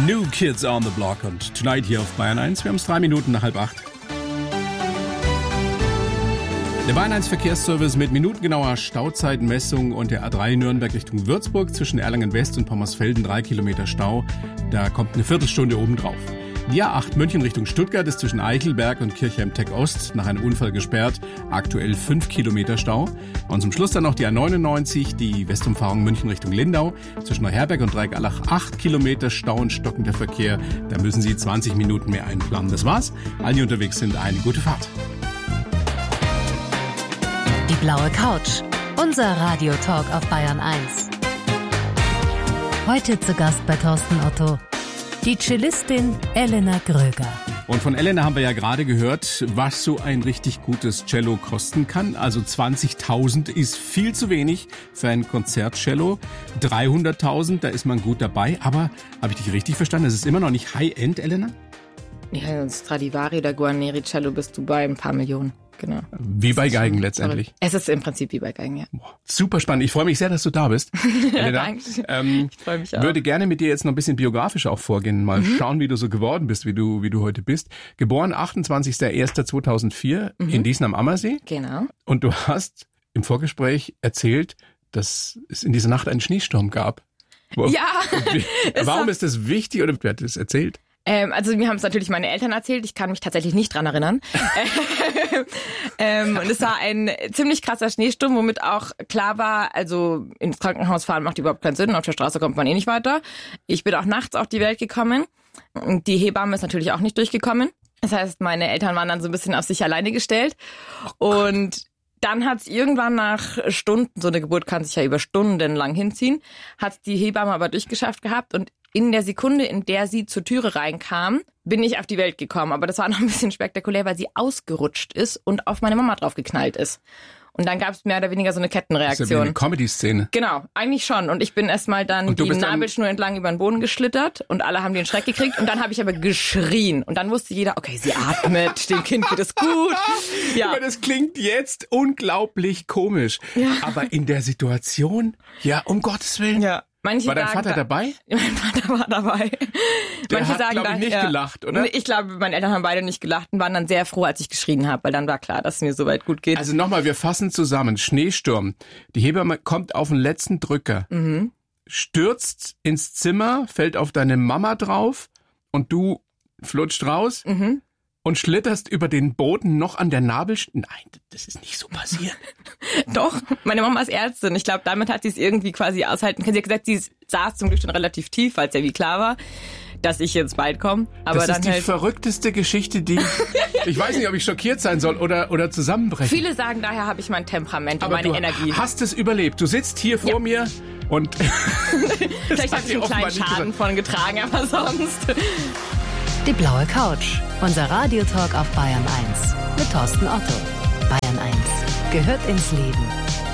New Kids on the Block und Tonight hier auf Bayern 1. Wir haben es 3 Minuten nach 7:30. Der Bayern 1 Verkehrsservice mit minutengenauer Stauzeitmessung und der A3 Nürnberg Richtung Würzburg zwischen Erlangen West und Pommersfelden 3 Kilometer Stau. Da kommt eine Viertelstunde obendrauf. Die A8 München Richtung Stuttgart ist zwischen Eichelberg und Kirchheim-Tech Ost nach einem Unfall gesperrt. Aktuell 5 Kilometer Stau. Und zum Schluss dann noch die A99, die Westumfahrung München Richtung Lindau. Zwischen Neuherberg und Dreigalach 8 Kilometer Stau und stockender Verkehr. Da müssen Sie 20 Minuten mehr einplanen. Das war's. Allen, die unterwegs sind, eine gute Fahrt. Die blaue Couch. Unser Radiotalk auf Bayern 1. Heute zu Gast bei Thorsten Otto die Cellistin Elena Gröger. Und von Elena haben wir ja gerade gehört, was so ein richtig gutes Cello kosten kann. Also 20.000 ist viel zu wenig für ein Konzertcello. 300.000, da ist man gut dabei. Aber habe ich dich richtig verstanden? Es ist immer noch nicht High-End, Elena? Ja, das Stradivari oder Guarneri Cello bist du bei ein paar Millionen. Genau. Wie bei Geigen letztendlich. Es ist im Prinzip wie bei Geigen, ja. Super spannend. Ich freue mich sehr, dass du da bist. Ja, danke. Ich freue mich auch. Würde gerne mit dir jetzt noch ein bisschen biografisch auch vorgehen. Mal schauen, wie du so geworden bist, wie du heute bist. Geboren 28.01.2004 in Diesen am Ammersee. Genau. Und du hast im Vorgespräch erzählt, dass es in dieser Nacht einen Schneesturm gab. Ja. Warum ist das wichtig oder wer hat das erzählt? Also mir haben es natürlich meine Eltern erzählt, ich kann mich tatsächlich nicht dran erinnern. Und es war ein ziemlich krasser Schneesturm, womit auch klar war, also ins Krankenhaus fahren macht überhaupt keinen Sinn, auf der Straße kommt man eh nicht weiter. Ich bin auch nachts auf die Welt gekommen und die Hebamme ist natürlich auch nicht durchgekommen. Das heißt, meine Eltern waren dann so ein bisschen auf sich alleine gestellt und dann hat's irgendwann nach Stunden, so eine Geburt kann sich ja über Stunden lang hinziehen, hat's die Hebamme aber durchgeschafft gehabt und in der Sekunde, in der sie zur Türe reinkam, bin ich auf die Welt gekommen. Aber das war noch ein bisschen spektakulär, weil sie ausgerutscht ist und auf meine Mama drauf geknallt ist. Und dann gab es mehr oder weniger so eine Kettenreaktion. Das ist ja wie eine Comedy-Szene. Genau, eigentlich schon. Und ich bin erstmal dann die Nabelschnur entlang über den Boden geschlittert und alle haben den Schreck gekriegt. Und dann habe ich aber geschrien. Und dann wusste jeder, okay, sie atmet, dem Kind geht es gut. Ja. Aber das klingt jetzt unglaublich komisch. Ja. Aber in der Situation, ja, um Gottes Willen. Ja. Manche war dein sagen, Vater dabei? Mein Vater war dabei. Der Manche hat, sagen, glaube ich, nicht gelacht, oder? Ich glaube, meine Eltern haben beide nicht gelacht und waren dann sehr froh, als ich geschrien habe, weil dann war klar, dass es mir soweit gut geht. Also nochmal, wir fassen zusammen. Schneesturm. Die Hebamme kommt auf den letzten Drücker, stürzt ins Zimmer, fällt auf deine Mama drauf und du flutscht raus und schlitterst über den Boden noch an der Nabelschnur. Nein, das ist nicht so passiert. Doch, meine Mama ist Ärztin. Ich glaube, damit hat sie es irgendwie quasi aushalten können. Sie hat gesagt, sie saß zum Glück schon relativ tief, weil es ja wie klar war, dass ich jetzt bald komme. Aber das dann ist die halt verrückteste Geschichte, die... Ich weiß nicht, ob ich schockiert sein soll oder zusammenbrechen. Viele sagen, daher habe ich mein Temperament und aber meine du Energie. Hast es überlebt. Du sitzt hier vor mir und... Vielleicht habe ich einen kleinen Schaden von getragen, aber sonst... Die blaue Couch. Unser Radiotalk auf Bayern 1 mit Thorsten Otto. Bayern 1 gehört ins Leben.